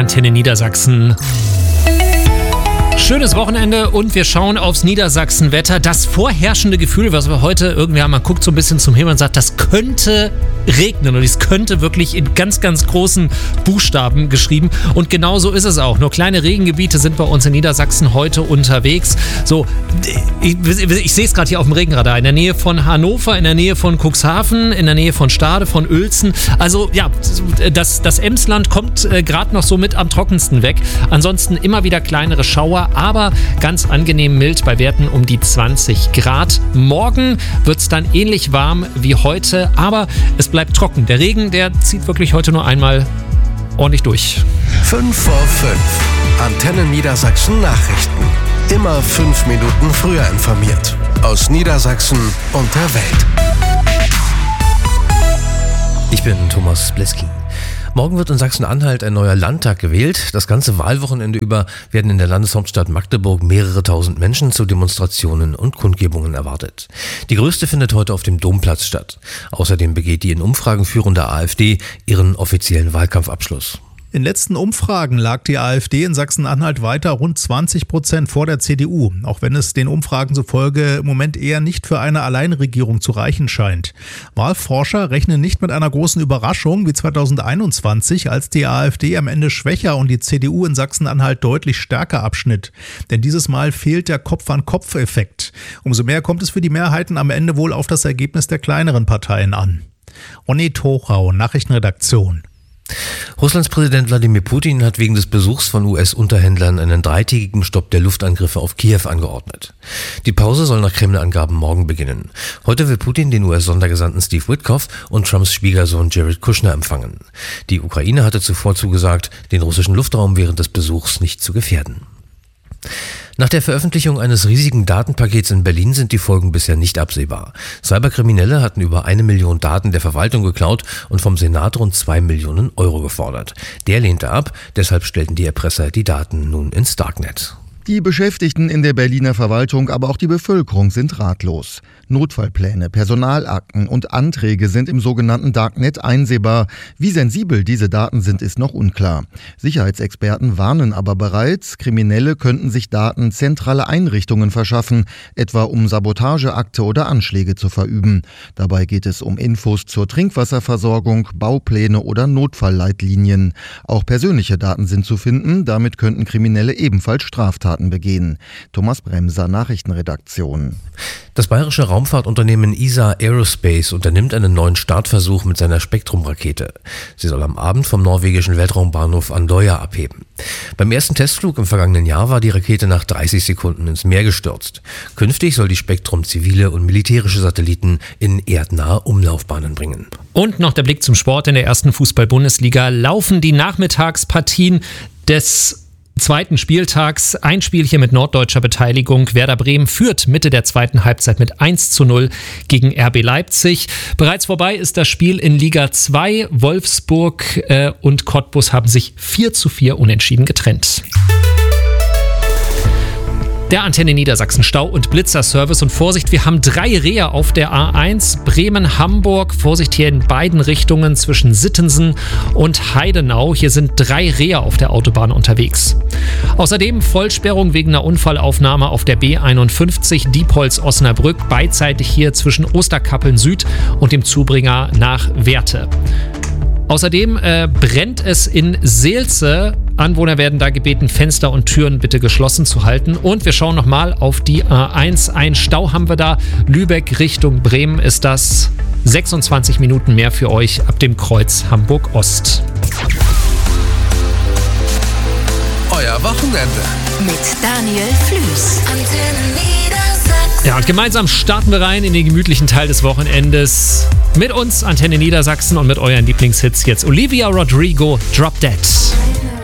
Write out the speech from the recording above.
Antenne Niedersachsen. Schönes Wochenende und wir schauen aufs Niedersachsen-Wetter. Das vorherrschende Gefühl, was wir heute irgendwie haben, man guckt so ein bisschen zum Himmel und sagt, das könnte regnen und es könnte wirklich in ganz, ganz großen Buchstaben geschrieben. Und genau so ist es auch. Nur kleine Regengebiete sind bei uns in Niedersachsen heute unterwegs. So, ich sehe es gerade hier auf dem Regenradar. In der Nähe von Hannover, in der Nähe von Cuxhaven, in der Nähe von Stade, von Uelzen. Also ja, das Emsland kommt gerade noch so mit am trockensten weg. Ansonsten immer wieder kleinere Schauer, aber ganz angenehm mild bei Werten um die 20 Grad. Morgen wird es dann ähnlich warm wie heute, aber es bleibt trocken. Der Regen, der zieht wirklich heute nur einmal ordentlich durch. 5 vor 5. Antenne Niedersachsen Nachrichten. Immer 5 Minuten früher informiert. Aus Niedersachsen und der Welt. Ich bin Thomas Bleski. Morgen wird in Sachsen-Anhalt ein neuer Landtag gewählt. Das ganze Wahlwochenende über werden in der Landeshauptstadt Magdeburg mehrere tausend Menschen zu Demonstrationen und Kundgebungen erwartet. Die größte findet heute auf dem Domplatz statt. Außerdem begeht die in Umfragen führende AfD ihren offiziellen Wahlkampfabschluss. In letzten Umfragen lag die AfD in Sachsen-Anhalt weiter rund 20% vor der CDU, auch wenn es den Umfragen zufolge im Moment eher nicht für eine Alleinregierung zu reichen scheint. Wahlforscher rechnen nicht mit einer großen Überraschung wie 2021, als die AfD am Ende schwächer und die CDU in Sachsen-Anhalt deutlich stärker abschnitt. Denn dieses Mal fehlt der Kopf-an-Kopf-Effekt. Umso mehr kommt es für die Mehrheiten am Ende wohl auf das Ergebnis der kleineren Parteien an. Onni Tochau, Nachrichtenredaktion. Russlands Präsident Wladimir Putin hat wegen des Besuchs von US-Unterhändlern einen 3-tägigen Stopp der Luftangriffe auf Kiew angeordnet. Die Pause soll nach Kreml-Angaben morgen beginnen. Heute will Putin den US-Sondergesandten Steve Witkoff und Trumps Schwiegersohn Jared Kushner empfangen. Die Ukraine hatte zuvor zugesagt, den russischen Luftraum während des Besuchs nicht zu gefährden. Nach der Veröffentlichung eines riesigen Datenpakets in Berlin sind die Folgen bisher nicht absehbar. Cyberkriminelle hatten über 1 Million Daten der Verwaltung geklaut und vom Senat rund 2 Millionen Euro gefordert. Der lehnte ab, deshalb stellten die Erpresser die Daten nun ins Darknet. Die Beschäftigten in der Berliner Verwaltung, aber auch die Bevölkerung sind ratlos. Notfallpläne, Personalakten und Anträge sind im sogenannten Darknet einsehbar. Wie sensibel diese Daten sind, ist noch unklar. Sicherheitsexperten warnen aber bereits, Kriminelle könnten sich Daten zentraler Einrichtungen verschaffen, etwa um Sabotageakte oder Anschläge zu verüben. Dabei geht es um Infos zur Trinkwasserversorgung, Baupläne oder Notfallleitlinien. Auch persönliche Daten sind zu finden, damit könnten Kriminelle ebenfalls Straftaten begehen. Thomas Bremser, Nachrichtenredaktion. Das bayerische Raumfahrtunternehmen ESA Aerospace unternimmt einen neuen Startversuch mit seiner Spektrum-Rakete. Sie soll am Abend vom norwegischen Weltraumbahnhof Andøya abheben. Beim ersten Testflug im vergangenen Jahr war die Rakete nach 30 Sekunden ins Meer gestürzt. Künftig soll die Spektrum zivile und militärische Satelliten in erdnahe Umlaufbahnen bringen. Und noch der Blick zum Sport. In der ersten Fußball-Bundesliga laufen die Nachmittagspartien des zweiten Spieltags. Ein Spiel hier mit norddeutscher Beteiligung. Werder Bremen führt Mitte der zweiten Halbzeit mit 1:0 gegen RB Leipzig. Bereits vorbei ist das Spiel in Liga 2. Wolfsburg und Cottbus haben sich 4:4 unentschieden getrennt. Der Antenne Niedersachsen Stau- und Blitzerservice. Und Vorsicht, wir haben 3 Reher auf der A1 Bremen-Hamburg. Vorsicht hier in beiden Richtungen zwischen Sittensen und Heidenau. Hier sind 3 Reher auf der Autobahn unterwegs. Außerdem Vollsperrung wegen einer Unfallaufnahme auf der B51 Diepholz-Osnabrück. Beidseitig hier zwischen Osterkappeln Süd und dem Zubringer nach Werte. Außerdem brennt es in Seelze. Anwohner werden da gebeten, Fenster und Türen bitte geschlossen zu halten. Und wir schauen nochmal auf die A1. Ein Stau haben wir da. Lübeck Richtung Bremen ist das. 26 Minuten mehr für euch ab dem Kreuz Hamburg-Ost. Euer Wochenende mit Daniel Flüß. Ja, und gemeinsam starten wir rein in den gemütlichen Teil des Wochenendes. Mit uns Antenne Niedersachsen und mit euren Lieblingshits jetzt Olivia Rodrigo, Drop Dead.